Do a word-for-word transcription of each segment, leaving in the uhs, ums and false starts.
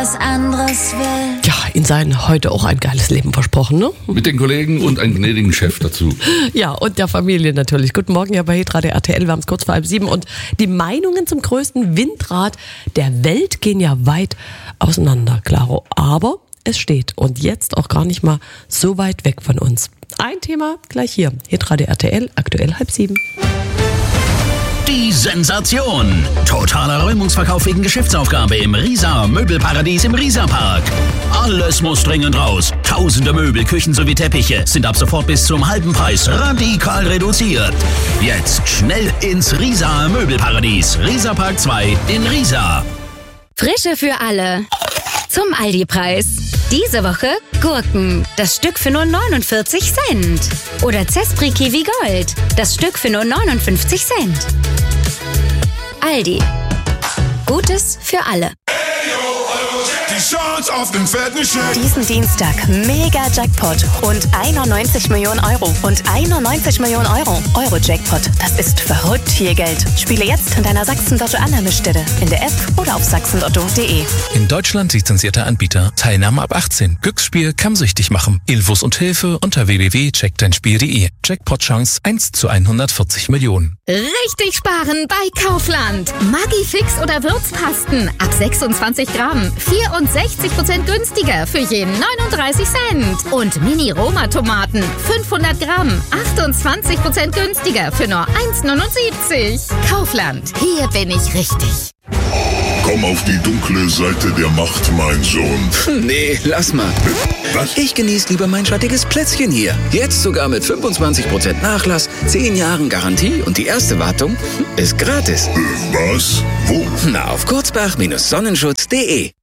was anderes will. Ja, Ihnen seien heute auch ein geiles Leben versprochen, ne? Mit den Kollegen und einen gnädigen Chef dazu. Ja, und der Familie natürlich. Guten Morgen, ja, bei Hitradio R T L. Wir haben es kurz vor halb sieben. Und die Meinungen zum größten Windrad der Welt gehen ja weit auseinander, klaro. Aber es steht und jetzt auch gar nicht mal so weit weg von uns. Ein Thema gleich hier. Hitradio R T L, aktuell halb sieben. Die Sensation. Totaler Räumungsverkauf wegen Geschäftsaufgabe im Riesa Möbelparadies im Riesa-Park. Alles muss dringend raus. Tausende Möbel, Küchen sowie Teppiche sind ab sofort bis zum halben Preis radikal reduziert. Jetzt schnell ins Riesa Möbelparadies. Riesa-Park zwei in Riesa. Frische für alle. Zum Aldi-Preis. Diese Woche Gurken. Das Stück für nur neunundvierzig Cent. Oder Zespri Kiwi Gold. Das Stück für nur neunundfünfzig Cent. Aldi. Gutes für alle. Die Chance auf den fetten Scheck. Diesen Dienstag mega Jackpot. Rund einundneunzig Millionen Euro. Und einundneunzig Millionen Euro. Euro-Jackpot. Das ist verrückt viel Geld. Spiele jetzt in deiner Sachsen-Lotto-Annahmestelle. In der App oder auf sachsenlotto punkt de. In Deutschland lizenzierter Anbieter. Teilnahme ab achtzehn. Glücksspiel kann süchtig machen. Infos und Hilfe unter w w w punkt check dein spiel punkt de. Jackpot-Chance eins zu hundertvierzig Millionen. Richtig sparen bei Kaufland. Maggi-Fix oder Würzpasten. Ab sechsundzwanzig Gramm. vierundsechzig Prozent günstiger für jeden neununddreißig Cent. Und Mini-Roma-Tomaten. fünfhundert Gramm. achtundzwanzig Prozent günstiger für nur eins neunundsiebzig. Kaufland. Hier bin ich richtig. Komm auf die dunkle Seite der Macht, mein Sohn. Nee, lass mal. Was? Ich genieße lieber mein schattiges Plätzchen hier. Jetzt sogar mit fünfundzwanzig Prozent Nachlass, zehn Jahren Garantie und die erste Wartung ist gratis. Äh, was? Wo? Na, auf kurzbach Sonnenschutz punkt de.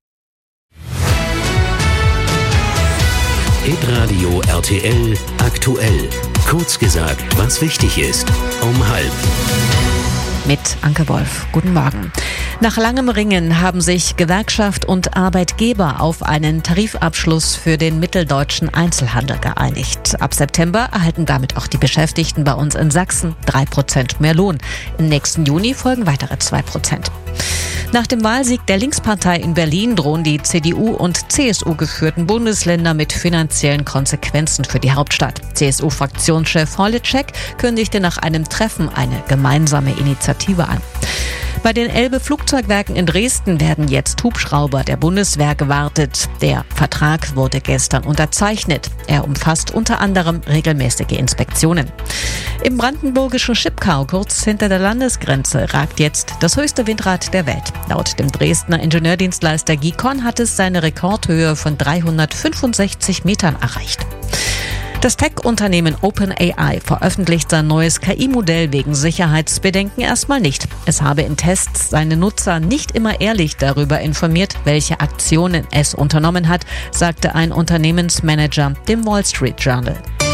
Hitradio R T L aktuell. Kurz gesagt, was wichtig ist. Um halb. Mit Anke Wolf. Guten Morgen. Nach langem Ringen haben sich Gewerkschaft und Arbeitgeber auf einen Tarifabschluss für den mitteldeutschen Einzelhandel geeinigt. Ab September erhalten damit auch die Beschäftigten bei uns in Sachsen drei Prozent mehr Lohn. Im nächsten Juni folgen weitere zwei Prozent. Nach dem Wahlsieg der Linkspartei in Berlin drohen die C D U- und C S U-geführten Bundesländer mit finanziellen Konsequenzen für die Hauptstadt. C S U-Fraktionschef Horlitschek kündigte nach einem Treffen eine gemeinsame Initiative an. Bei den Elbe-Flugzeugwerken in Dresden werden jetzt Hubschrauber der Bundeswehr gewartet. Der Vertrag wurde gestern unterzeichnet. Er umfasst unter anderem regelmäßige Inspektionen. Im brandenburgischen Schipkau, kurz hinter der Landesgrenze, ragt jetzt das höchste Windrad der Welt. Laut dem Dresdner Ingenieurdienstleister Gicon hat es seine Rekordhöhe von dreihundertfünfundsechzig Metern erreicht. Das Tech-Unternehmen OpenAI veröffentlicht sein neues K I-Modell wegen Sicherheitsbedenken erstmal nicht. Es habe in Tests seine Nutzer nicht immer ehrlich darüber informiert, welche Aktionen es unternommen hat, sagte ein Unternehmensmanager dem Wall Street Journal.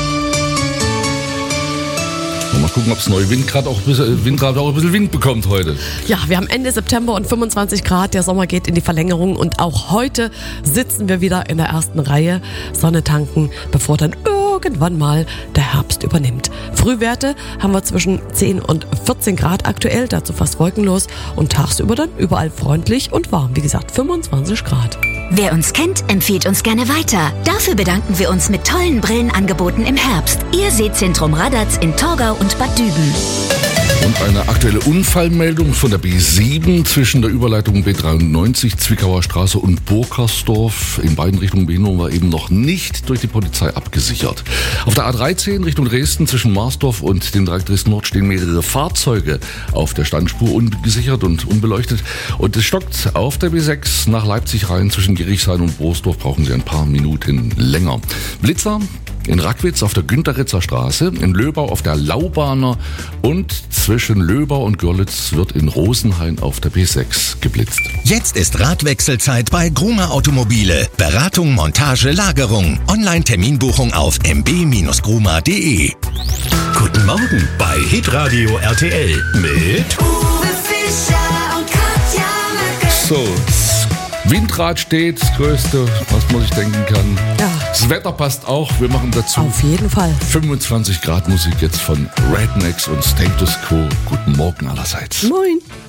Mal gucken, ob das neue Windrad auch, ein bisschen, Windrad auch ein bisschen Wind bekommt heute. Ja, wir haben Ende September und fünfundzwanzig Grad. Der Sommer geht in die Verlängerung und auch heute sitzen wir wieder in der ersten Reihe. Sonne tanken, bevor dann irgendwann mal der Herbst übernimmt. Frühwerte haben wir zwischen zehn und vierzehn Grad aktuell, dazu fast wolkenlos und tagsüber dann überall freundlich und warm. Wie gesagt, fünfundzwanzig Grad. Wer uns kennt, empfiehlt uns gerne weiter. Dafür bedanken wir uns mit tollen Brillenangeboten im Herbst. Ihr Sehzentrum Radatz in Torgau und Bad Düben. Und eine aktuelle Unfallmeldung von der B sieben zwischen der Überleitung B dreiundneunzig, Zwickauer Straße und Burkersdorf. In beiden Richtungen Behinderung war eben noch nicht durch die Polizei abgesichert. Auf der A dreizehn Richtung Dresden zwischen Marsdorf und dem Dreieck Dresden Nord stehen mehrere Fahrzeuge auf der Standspur ungesichert und unbeleuchtet. Und es stockt auf der B sechs nach Leipzig rein zwischen Gerichshain und Borsdorf. Brauchen Sie ein paar Minuten länger. Blitzer in Rackwitz auf der Günteritzer Straße, in Löbau auf der Laubahner und zwischen Löbau und Görlitz wird in Rosenhain auf der B sechs geblitzt. Jetzt ist Radwechselzeit bei Gruma Automobile. Beratung, Montage, Lagerung. Online-Terminbuchung auf m b Bindestrich gruma punkt de. Guten Morgen bei Hitradio R T L mit Uwe Fischer und Katja Möcke. So, Windrad steht, das Größte, was man sich denken kann. Ja. Das Wetter passt auch, wir machen dazu Auf jeden Fall. fünfundzwanzig Grad Musik jetzt von Rednecks und Status Quo. Guten Morgen allerseits. Moin.